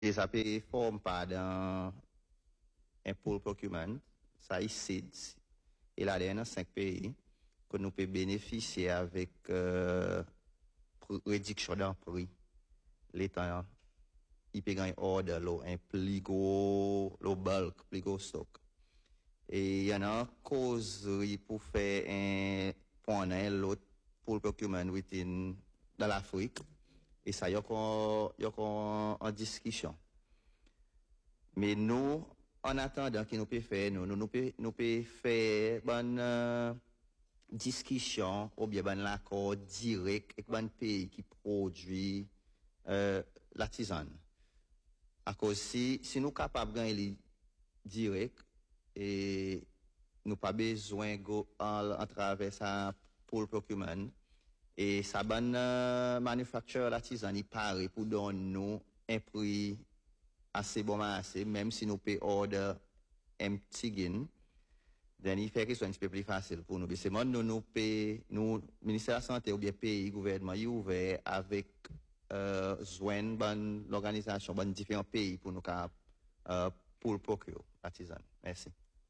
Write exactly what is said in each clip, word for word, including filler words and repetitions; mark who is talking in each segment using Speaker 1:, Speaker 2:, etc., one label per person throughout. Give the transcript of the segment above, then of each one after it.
Speaker 1: Et ça peut forme pas dans un pool procurement, ça ici, et là, il y a cinq pays que nous pouvons bénéficier avec euh, réduction d'un prix. L'État, il peut gagner order, un plus gros, le bulk, plus gros stock. Et il y en a cause pour faire un point l'autre pour le procurement within dans l'Afrique. Et ça, il y a en discussion. Mais nous, en attendant qu'il nous peut faire, nous, nous, nous peut, nous peut faire bonne euh, discussion ou bien bon l'accord direct avec un pays qui produit euh, la tisane. À cause si, si nous sommes capables de gagner direct et nous pas besoin de en, en travers ça pour le procurement et ça bonne euh, manufacture la tisane il paraît pour donner nous un prix assez bon assez même si nous payons order un petit gain then il fait que soit un petit peu plus facile pour nous c'est moi nous nous payons nous ministère de la santé ou bien pays gouvernement il ouvert avec euh, joindre bonne l'organisation bonne différents pays pour nous euh, pour le procurer la tisane. Merci.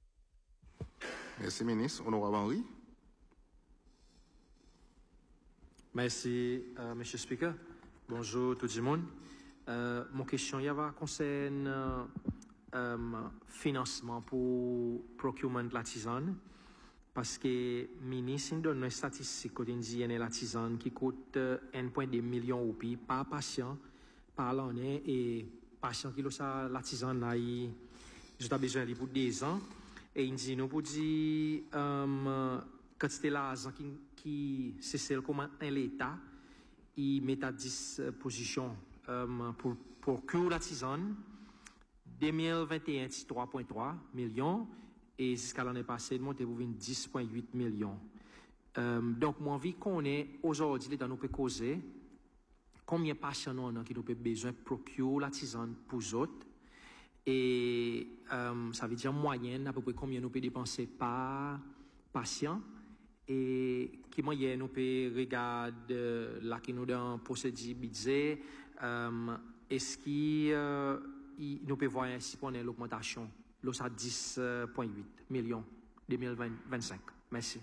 Speaker 2: Merci ministre. Honorable Henry.
Speaker 3: Merci, euh, Monsieur le Speaker. Bonjour tout le monde. Euh, mon question y va concerne euh, euh, financement pour procurement de la tisane. Parce que le ministre donne une statistique quotidienne de la tisane qui coûte un virgule deux million de roupies par patient par l'année et patient qui a la tisane a juste besoin de pour deux ans et il dit nous pour dire um, quand c'était l'argent qui, qui c'est celle comme un l'État il met à disposition um, pour pour que la tisane deux mille vingt et un trois virgule trois millions et jusqu'à l'année passée de monter pour dix virgule huit millions. Um, donc moi envie qu'on est aujourd'hui l'État nous peut causer combien de patients nous avons qui nous peut besoin de procurer la tisane pour eux autres et euh, ça veut dire moyenne à peu près combien nous peut dépenser par patient et qui moyen nous peut regarder là qui nous dans procédure budget euh, est-ce qu'il euh, nous peut voir ainsi pour l'augmentation là ça dix virgule huit millions deux mille vingt-cinq. Merci.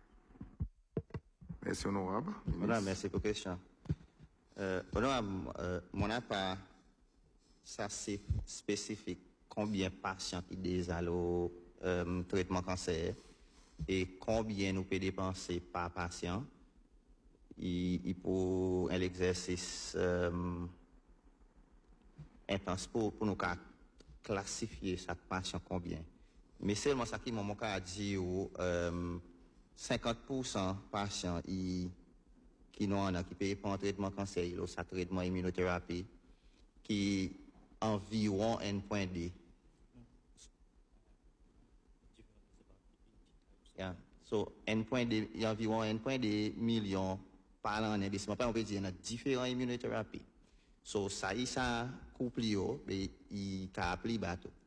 Speaker 2: Merci honorable.
Speaker 1: Voilà, merci pour la question. Euh, honorable, euh, mon n'a pas ça c'est spécifique combien de patients qui déjà le euh, traitement cancer et combien nous peut dépenser par patient il, il pour un exercice euh, intense pour, pour nous classifier chaque patient combien mais seulement ça qui m'a a dit euh, cinquante pour cent patients qui qui n'ont qui payent pour un traitement cancer il a traitement immunothérapie qui environ un point D. Yeah. So, un point D, il y a environ un point D millions par an, mais c'est pas on peut dire, il y a différentes immunothérapies. So, ça y ça, couple, mais il t'a appelé bateau.